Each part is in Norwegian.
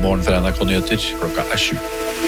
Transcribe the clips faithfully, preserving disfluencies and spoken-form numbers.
God morgen fra N R K Nyheter, klokka er sju.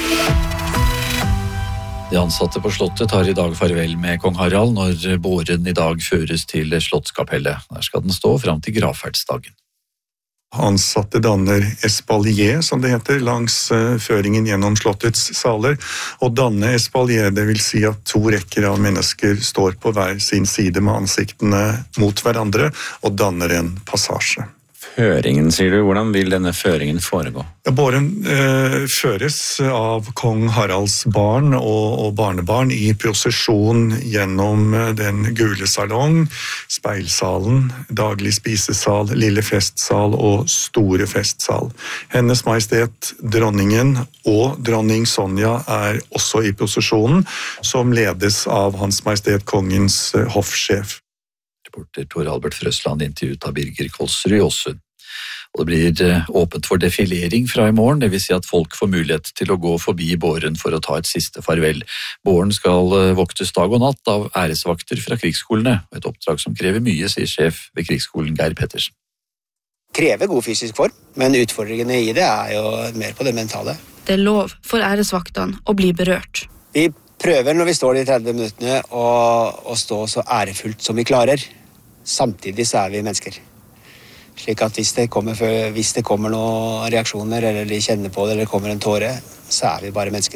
De ansatte på Slottet tar i dag farvel med kong Harald når båren i dag føres til Slottskapellet. Der skal den stå frem til gravferdsdagen. Ansatte danner espalier, som det heter, langs føringen gjennom Slottets saler. Og danne espalier, det vil si at to rekker av mennesker står på hver sin side med ansiktene mot hverandre og danner en passasje. Føringen, sier du. Hvordan vil denne føringen foregå? Båren eh, føres av kong Haralds barn og, og barnebarn i prosesjon gjennom den gule salong, speilsalen, daglig spisesal, lille festsal og store festsal. Hennes Majestet dronningen og dronning Sonja er også i prosesjonen, som ledes av Hans Majestet kongens hoffsjef. Reporter Tor Albert Frøsland intervjuet av Birger Kolsrud i Åsund. Og det blir åpent for defilering fra i morgen, det vil si at folk får mulighet til å gå forbi båren for å ta et siste farvel. Båren skal voktes dag og natt av æresvakter fra krigsskolene, et oppdrag som krever mye, sier sjef ved krigsskolen Geir Pettersen. Krever god fysisk form, men utfordringene i det er jo mer på det mentale. Det er lov for æresvaktene å bli berørt. Vi prøver når vi står de tretti minuttene å, å stå så ærefullt som vi klarer. Samtidig så er vi mennesker. Slik at hvis det, kommer, hvis det kommer noen reaksjoner, eller de kjenner på det, eller kommer en tåre, så er vi bare mennesker.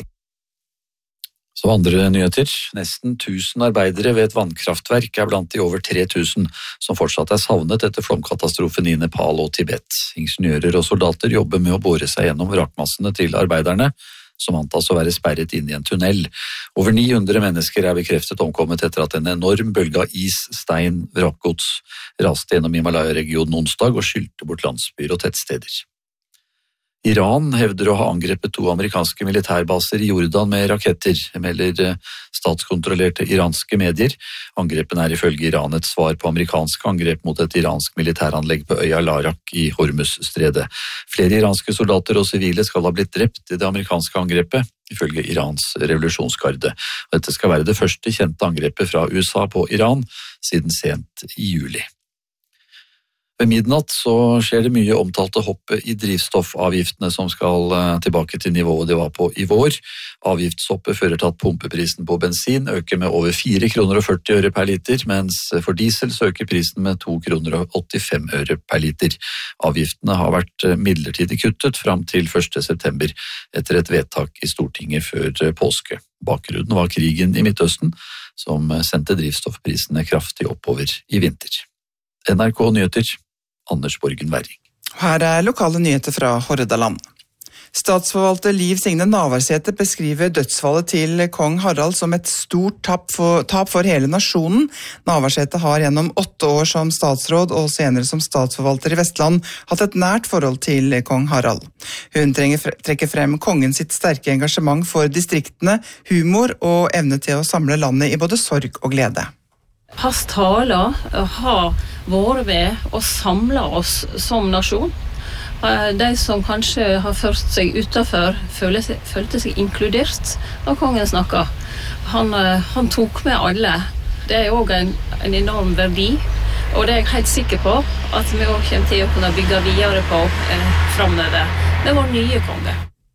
Så andre nyheter. Nesten tusen arbeidere ved et vannkraftverk er blant de over tre tusen som fortsatt er savnet etter flomkatastrofen i Nepal og Tibet. Ingeniører og soldater jobber med å bore seg gjennom vrakmassene til arbeiderne, som antas å være sperret inn i en tunnel. Over ni hundre mennesker er bekreftet omkommet etter at en enorm bølge av is, stein, vrakgods raste gjennom Himalaya-regionen onsdag og skylte bort landsbyer og tettsteder. Iran hevder å ha angrepet to amerikanske militærbaser i Jordan med raketter, melder statskontrollerte iranske medier. Angrepen er ifølge Iran et svar på amerikanske angrep mot et iransk militæranlegg på øya Larak i Hormuz-stredet. Flere iranske soldater og sivile skal ha blitt drept i det amerikanske angrepet, ifølge Irans revolusjonsgarde. Dette skal være det første kjente angrepet fra U S A på Iran siden sent i juli. Ved midnatt så skjer det mye omtalte hoppet i drivstoffavgiftene som skal tilbake til nivået de var på i vår. Avgiftshoppet fører til at pumpeprisen på bensin øker med over fire kroner og førti øre per liter, mens for diesel så øker prisen med to kroner og åttifem øre per liter. Avgiftene har vært midlertidig kuttet fram til første september etter et vedtak i Stortinget før påske. Bakgrunnen var krigen i Midtøsten, som sendte drivstoffprisene kraftig oppover i vinter. N R K Nyheter, Anders Borgen Werring. Her er lokale nyheter fra Hordaland. Statsforvalter Liv Signe Navarsete beskriver dødsfallet til kong Harald som et stort tap for, tap for hele nasjonen. Navarsete har gjennom åtte år som statsråd og senere som statsforvalter i Vestland hatt et nært forhold til kong Harald. Hun trenger, trekker frem kongen sitt sterke engasjement for distriktene, humor og evne til å samle landet i både sorg og glede. Hans taler har vært med å samle oss som nasjon. De som kanskje har ført seg utenfor, følte seg inkludert da kongen snakket. Han, han tok med alle. Det er også en, en enorm verdi, og det er jeg helt sikker på at vi også kommer til å kunne bygge videre på eh, fremover. Det er vår nye konge.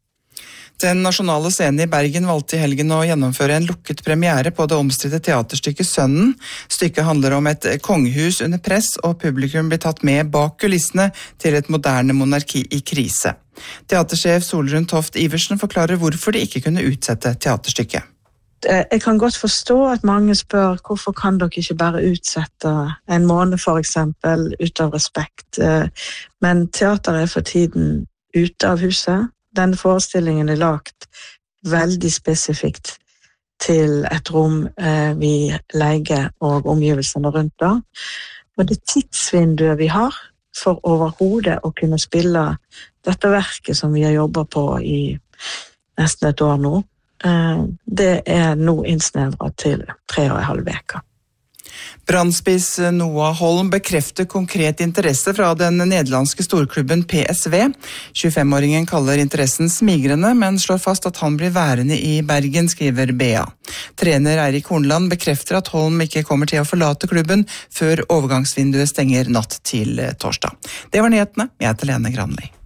Den nasjonale scenen i Bergen valgte i helgen å gjennomføre en lukket premiere på det omstridte teaterstykket Sønnen. Stykket handler om et kongehus under press, og publikum blir tatt med bak kulissene til et moderne monarki i krise. Teatersjef Solrun Toft Iversen forklarer hvorfor de ikke kunne utsette teaterstykket. Jeg kan godt forstå at mange spør hvorfor kan dere ikke bare utsette en måned for eksempel, ut av respekt. Men teater er for tiden ute av huset. Denne forestillingen er lagt veldig spesifikt til et rom eh, vi leier og omgivelsene rundt da. Og det tidsvinduet vi har for overhodet å kunne spille dette verket som vi har jobbet på i nesten et år nå, eh, det er nå innsnevret til tre og en halv veka. Brandspiss Noah Holm bekrefter konkret interesse fra den nederlandske storklubben P S V. tjuefem-åringen kaller interessen smigrende, men slår fast at han blir værende i Bergen, skriver B A. Trener Eirik Hornland bekrefter at Holm ikke kommer til å forlate klubben før overgangsvinduet stenger natt til torsdag. Det var nyhetene. Jeg heter Lene Granli.